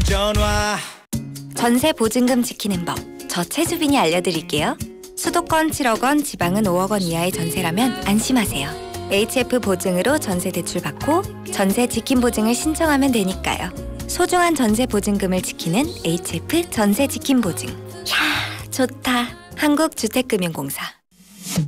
전화. 전세 보증금 지키는 법, 저 최수빈이 알려드릴게요. 수도권 7억 원, 지방은 5억 원 이하의 전세라면 안심하세요. HF 보증으로 전세 대출 받고 전세 지킴 보증을 신청하면 되니까요. 소중한 전세 보증금을 지키는 HF 전세 지킴 보증. 야, 좋다. 한국주택금융공사.